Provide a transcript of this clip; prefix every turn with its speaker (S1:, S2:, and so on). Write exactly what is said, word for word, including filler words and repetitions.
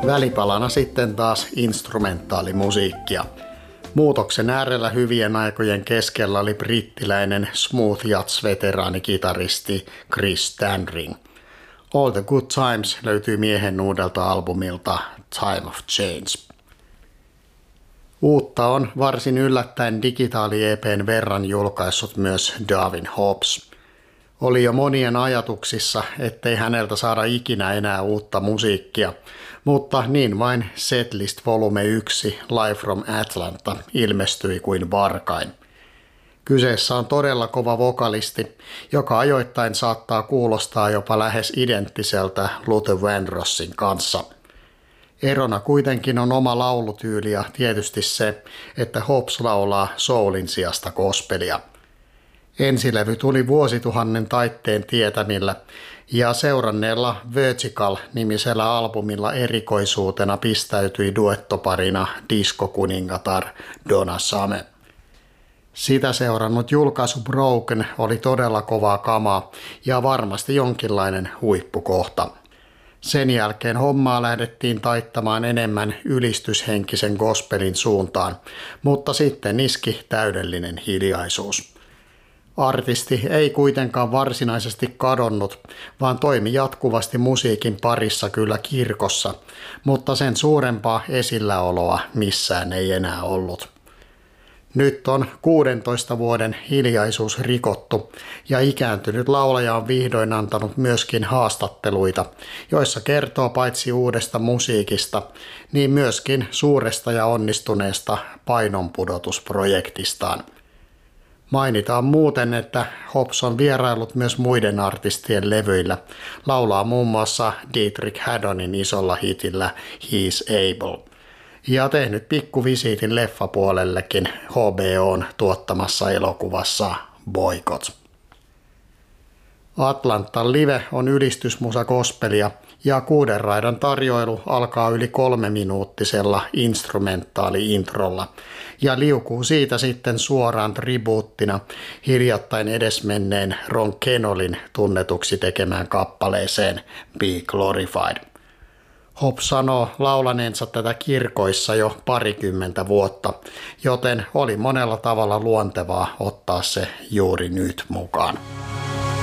S1: Välipalana sitten taas instrumentaalimusiikkia. Muutoksen äärellä hyvien aikojen keskellä oli brittiläinen smooth jazz-veteraanikitaristi Chris Standring. All the Good Times löytyy miehen uudelta albumilta Time of Change. Uutta on varsin yllättäen digitaali-E P:n verran julkaissut myös Darwin Hobbs. Oli jo monien ajatuksissa, ettei häneltä saada ikinä enää uutta musiikkia, mutta niin vain Setlist Volume yksi Live from Atlanta ilmestyi kuin varkain. Kyseessä on todella kova vokalisti, joka ajoittain saattaa kuulostaa jopa lähes identtiseltä Luther Vandrossin kanssa. Erona kuitenkin on oma laulutyyli ja tietysti se, että Hobbs laulaa soulin sijasta gospelia. Ensilevy tuli vuosituhannen taitteen tietämillä ja seuranneella Vertical-nimisellä albumilla erikoisuutena pistäytyi duettoparina diskokuningatar Donna Summer. Sitä seurannut julkaisu Broken oli todella kovaa kamaa ja varmasti jonkinlainen huippukohta. Sen jälkeen hommaa lähdettiin taittamaan enemmän ylistyshenkisen gospelin suuntaan, mutta sitten iski täydellinen hiljaisuus. Artisti ei kuitenkaan varsinaisesti kadonnut, vaan toimi jatkuvasti musiikin parissa kyllä kirkossa, mutta sen suurempaa esilläoloa missään ei enää ollut. Nyt on kuudentoista vuoden hiljaisuus rikottu ja ikääntynyt laulaja on vihdoin antanut myöskin haastatteluita, joissa kertoo paitsi uudesta musiikista, niin myöskin suuresta ja onnistuneesta painonpudotusprojektistaan. Mainitaan muuten, että Hobbs on vieraillut myös muiden artistien levyillä, laulaa muun muassa Dietrich Haddonin isolla hitillä He's Able. Ja tehnyt pikkuvisiitin leffapuolellekin H B O:n tuottamassa elokuvassa Boycott. Atlantan live on ylistysmusa gospelia ja kuuden raidan tarjoilu alkaa yli kolmeminuuttisella instrumentaali-introlla ja liukuu siitä sitten suoraan tribuuttina hiljattain edesmenneen Ron Kenolin tunnetuksi tekemään kappaleeseen Be Glorified. Hobbs sanoo laulaneensa tätä kirkoissa jo parikymmentä vuotta, joten oli monella tavalla luontevaa ottaa se juuri nyt mukaan.